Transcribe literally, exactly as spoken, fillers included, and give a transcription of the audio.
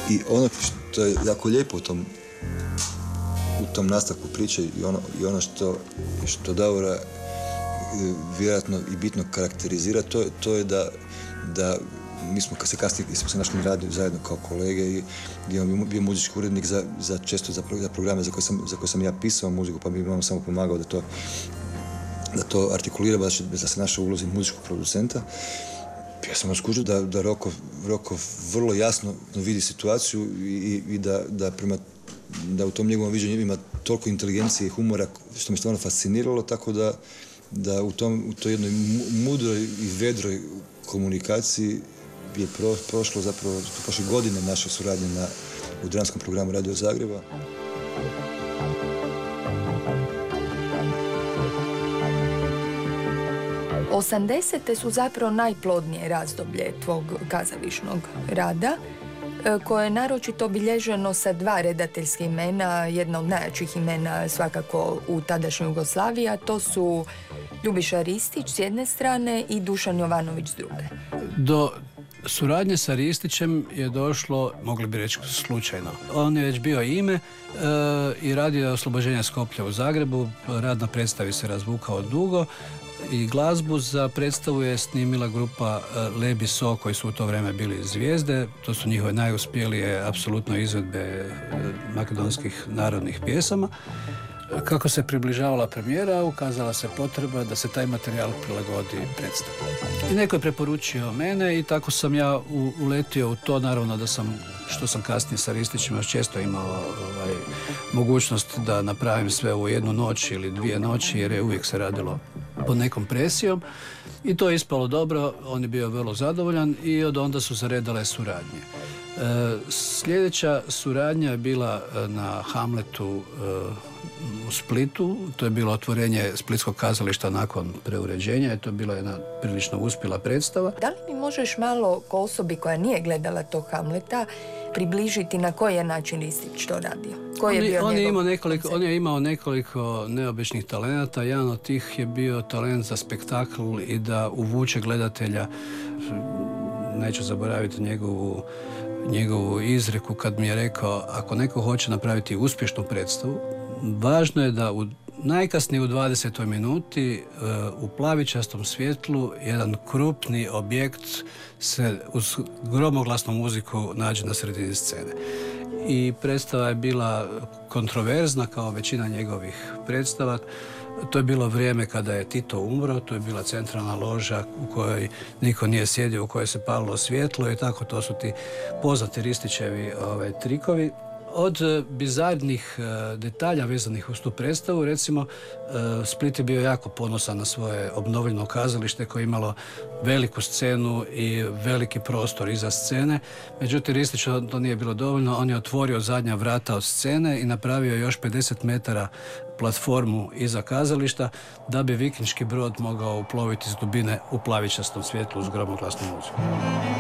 I ono što je jako lijepo u tom, u tom nastavku priče i ono, i ono što, što Davora vjerojatno i bitno karakterizira, to, to je da, da mi smo se kasnije smo se našli radili zajedno kao kolege i gdje on bio muzički urednik za, za često za, za programe za koje, sam, za koje sam ja pisao muziku, pa mi imamo samo pomagao da to, da to artikulira, da, da se naša ulozi muzičkog producenta. Ja sam skužio da, da Roko, Roko vrlo jasno vidi situaciju i, i da, da, prema, da u tom njegovom viđenju ima toliko inteligencije i humora što me stvarno fasciniralo, tako da, da u, tom, u toj jednoj mudroj i vedroj komunikaciji je pro, prošlo zapravo prošle godine naše suradnje na, u dramskom programu Radio Zagreba. osamdesete su zapravo najplodnije razdoblje tvog kazališnog rada, koje je naročito obilježeno sa dva redateljska imena, jedna od najjačih imena svakako u tadašnjoj Jugoslaviji, a to su Ljubiša Ristić s jedne strane i Dušan Jovanović s druge. Do suradnje sa Ristićem je došlo, mogli bi reći slučajno. On je već bio ime e, i radio je Oslobođenje Skoplja u Zagrebu. Rad na predstavi se razvukao dugo i glazbu za predstavu je snimila grupa Lebi So, koji su u to vrijeme bili zvijezde. To su njihove najuspjelije apsolutno izvedbe makedonskih narodnih pjesama. Kako se približavala premijera, ukazala se potreba da se taj materijal prilagodi predstavu. I neko je preporučio mene i tako sam ja u, uletio u to, naravno da sam, što sam kasnije sa Ristićima često imao ovaj, mogućnost da napravim sve u jednu noć ili dvije noći, jer je uvijek se radilo pod nekom presijom. I to je ispalo dobro, on je bio vrlo zadovoljan i od onda su zaredale suradnje. E, sljedeća suradnja je bila na Hamletu e, u Splitu. To je bilo otvorenje Splitskog kazališta nakon preuređenja i to je bila jedna prilično uspjela predstava. Da li mi možeš malo ko osobi koja nije gledala tog Hamleta približiti na koji je način Ristić to radio? Koji je on, bio on, je imao nekoliko, koncept? on je imao nekoliko neobičnih talenata. Jedan od tih je bio talent za spektakl i da uvuče gledatelja. Neću zaboraviti njegovu, njegovu izreku kad mi je rekao, ako neko hoće napraviti uspješnu predstavu, važno je da u najkasnije u dvadesetoj minuti uh, u plavičastom svjetlu jedan krupni objekt se uz gromoglasnu muziku nađe na sredini scene. I predstava je bila kontroverzna kao većina njegovih predstava. To je bilo vrijeme kada je Tito umro, to je bila centralna loža u kojoj niko nije sjedio, u kojoj se palilo svjetlo i tako, to su ti poznati Ristićevi ovaj, trikovi. Od bizarnih uh, detalja vezanih uz tu predstavu, recimo, uh, Split je bio jako ponosan na svoje obnovljeno kazalište koje je imalo veliku scenu i veliki prostor iza scene. Međutim, Ristiću to nije bilo dovoljno. On je otvorio zadnja vrata od scene i napravio još pedeset metara platformu iza kazališta da bi vikinški brod mogao uploviti iz dubine u plavičastom svjetlu uz gromoglasnu muziku.